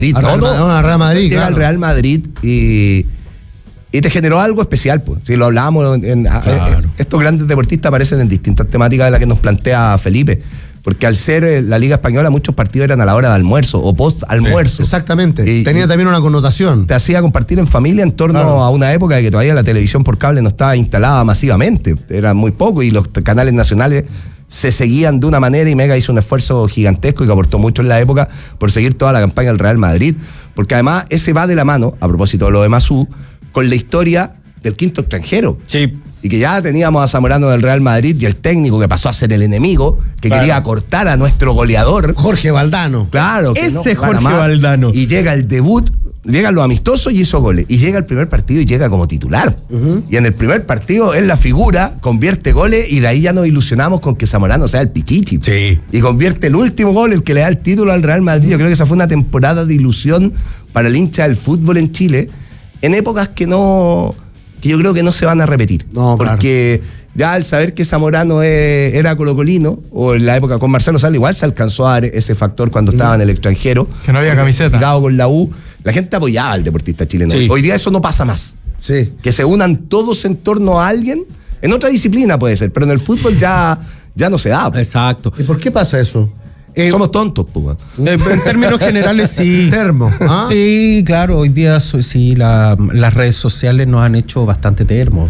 A Real Madrid, llega al Real Madrid y te generó algo especial, pues. Si lo hablábamos, estos grandes deportistas aparecen en distintas temáticas de las que nos plantea Felipe. Porque al ser la Liga Española, muchos partidos eran a la hora de almuerzo o post-almuerzo. Sí, exactamente. Y tenía también una connotación. Te hacía compartir en familia en torno a una época de que todavía la televisión por cable no estaba instalada masivamente. Era muy poco y los canales nacionales se seguían de una manera, y Mega hizo un esfuerzo gigantesco y que aportó mucho en la época por seguir toda la campaña del Real Madrid. Porque además ese va de la mano, a propósito de lo de Masú, con la historia del quinto extranjero. Sí. Y que ya teníamos a Zamorano del Real Madrid y el técnico que pasó a ser el enemigo, que quería acortar a nuestro goleador. Jorge Valdano. Claro. Que ese Jorge Valdano. Y llega el debut, llegan los amistosos y hizo goles. Y llega el primer partido y llega como titular. Y en el primer partido él la figura, convierte goles y de ahí ya nos ilusionamos con que Zamorano sea el pichichi. Sí. Y convierte el último gol, el que le da el título al Real Madrid. Yo creo que esa fue una temporada de ilusión para el hincha del fútbol en Chile, en épocas que yo creo que no se van a repetir. No, porque ya al saber que Zamorano era colocolino, o en la época con Marcelo Sala, igual se alcanzó a dar ese factor cuando estaba en el extranjero. Que no había camiseta. Ligado con la U, la gente apoyaba al deportista chileno. Sí. Hoy día eso no pasa más. Sí. Que se unan todos en torno a alguien, en otra disciplina puede ser, pero en el fútbol ya no se da. Exacto. ¿Y por qué pasa eso? Somos tontos, pues. En términos generales, sí. Termo. ¿Ah? Sí, claro, hoy día sí, las redes sociales nos han hecho bastante termo.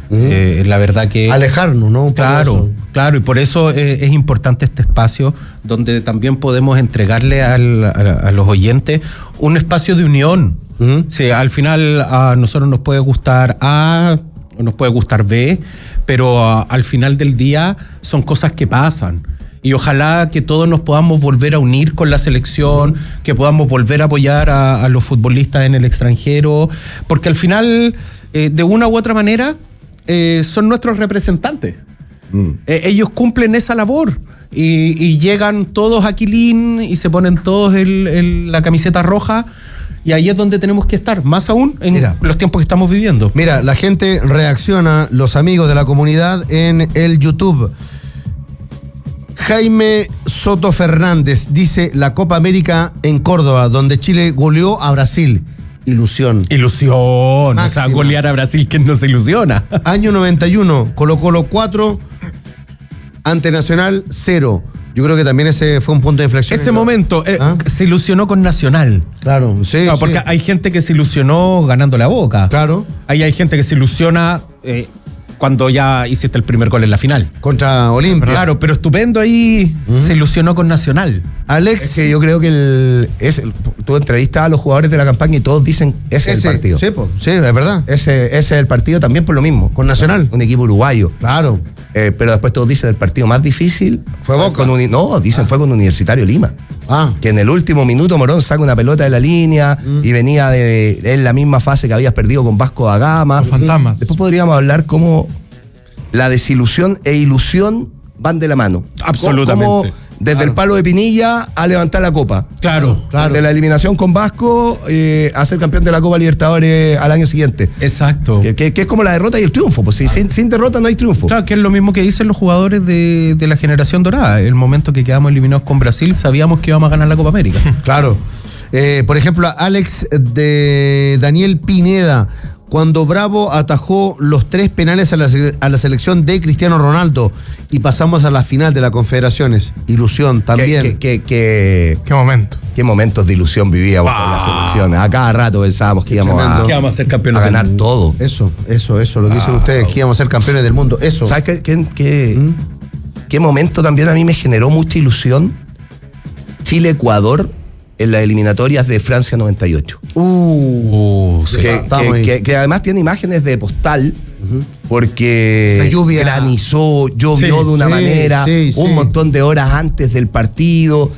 La verdad que... Alejarnos, ¿no? Claro, y por eso es importante este espacio donde también podemos entregarle a los oyentes un espacio de unión. Sí, al final a nosotros nos puede gustar A o nos puede gustar B, pero al final del día son cosas que pasan. Y ojalá que todos nos podamos volver a unir con la selección, que podamos volver a apoyar a los futbolistas en el extranjero, porque al final, de una u otra manera, son nuestros representantes. Ellos cumplen esa labor y llegan todos a Quilín y se ponen todos la camiseta roja, y ahí es donde tenemos que estar, más aún en los tiempos que estamos viviendo. Mira, la gente reacciona, los amigos de la comunidad, en el YouTube. Jaime Soto Fernández dice: la Copa América en Córdoba, donde Chile goleó a Brasil. Ilusión. O sea, golear a Brasil, ¿quién no se ilusiona? Año 91, Colo-Colo 4, ante Nacional 0. Yo creo que también ese fue un punto de inflexión. Ese momento se ilusionó con Nacional. Claro, sí. Claro, porque hay gente que se ilusionó ganando la Boca. Claro. Ahí hay gente que se ilusiona cuando ya hiciste el primer gol en la final. Contra Olimpia. Claro, pero estupendo ahí, se ilusionó con Nacional. Alex, es que yo creo que tú entrevistas a los jugadores de la campaña y todos dicen ese es el partido. Sí, es verdad. Ese es el partido también por lo mismo. Con Nacional. Un equipo uruguayo. Claro. Pero después todos dicen el partido más difícil fue Boca. Fue con Universitario Lima. Que en el último minuto Morón saca una pelota de la línea y venía en la misma fase que habías perdido con Vasco da Gama. Los fantasmas. Después podríamos hablar cómo la desilusión e ilusión van de la mano. Absolutamente. Como desde el palo de Pinilla a levantar la copa. Claro. De la eliminación con Vasco a ser campeón de la Copa Libertadores al año siguiente. Exacto. Que es como la derrota y el triunfo. Pues sin derrota no hay triunfo. Claro, que es lo mismo que dicen los jugadores de la generación dorada. El momento que quedamos eliminados con Brasil, sabíamos que íbamos a ganar la Copa América. Claro. Por ejemplo, Alex de Daniel Pineda: cuando Bravo atajó los 3 penales a la selección de Cristiano Ronaldo y pasamos a la final de las Confederaciones. Ilusión también. ¿Qué momento? Qué momentos de ilusión vivíamos con la selección. A cada rato pensábamos que íbamos a ser campeones a ganar todo. Eso, lo que dicen ustedes, que íbamos a ser campeones del mundo. Eso. ¿Sabes qué momento también a mí me generó mucha ilusión? Chile-Ecuador en las eliminatorias de Francia 98. Sí. Que además tiene imágenes de postal, porque granizó, llovió de una manera, un montón de horas antes del partido.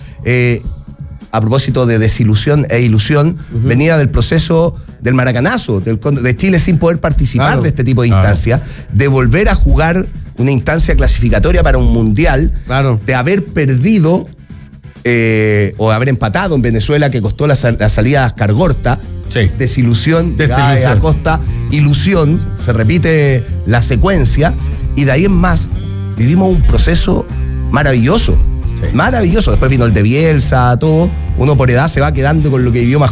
A propósito de desilusión e ilusión, venía del proceso del maracanazo, de Chile sin poder participar de este tipo de instancias, de volver a jugar una instancia clasificatoria para un mundial, de haber perdido o haber empatado en Venezuela, que costó la salida a Ascargorta. Desilusión. A costa, ilusión, se repite la secuencia, y de ahí en más vivimos un proceso maravilloso. Maravilloso. Después vino el de Bielsa, todo. uno por edad se va quedando con lo que vivió más